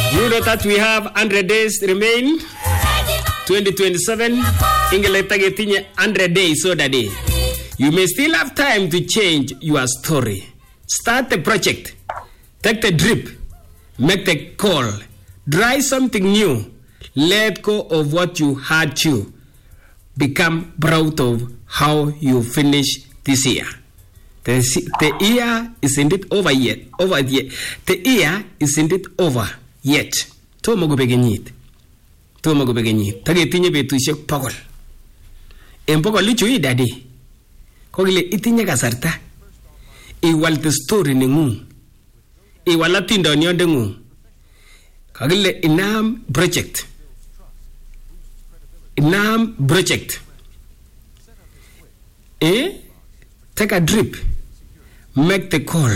You know that we have 100 days remain. 2027. Ingele tagetinye 100 days so that day. You may still have time to change your story. Start the project. Take the drip. Make the call. Try something new. Let go of what you had to. Become proud of how you finish this year. The year isn't it over yet. The year isn't it over yet. Tomo go begenyit. Tagetinye betusiek pokol. En pokol ichu idadi. Kogile itinye kasarta. Iwal the story nengung. Iwal atindoniot nengung. Kagile inam project. Take a drip. Make the call.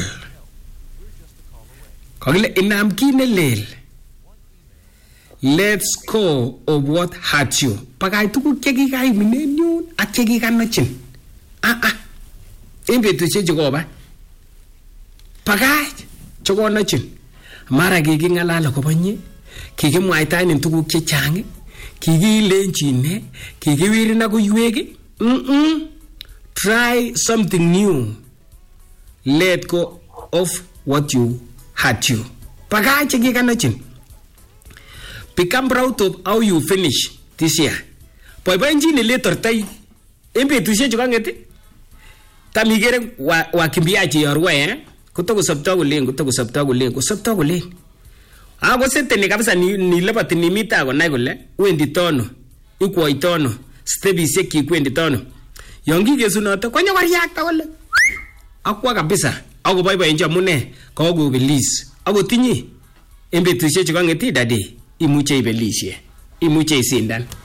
Kagile inam kinelel. Let's go of what hurt you. Pagay tukuk chekikai minenyon at chekikanochin. Imbetusiek chukoba. Pagay chukonochin. Mara kikingalal akobo inye, kikimwaitaen en tukuk chechang, kikilenchine, kikiwirin akoiwek. Try something new. Let go of what you had you. Pagay chekikanochin. Become proud of how you finish this year. Boiboenjin later tai embetusiek chukangeti. Tamigere wakimbiaji yorwe kutokosopto kolen. Ako setene kabisa ni labati ni mita ko nai kole wendi tono. Ikwoi tono. Stepisiek kikwendi tono. Yongi kesunoto konyo koriakta kole. Akwa kabisa. Ako boiboenji amune kokobelis. Ako tinyi embetusiek chukangeti dadi. Imuche ibelisie. Imuche isindan.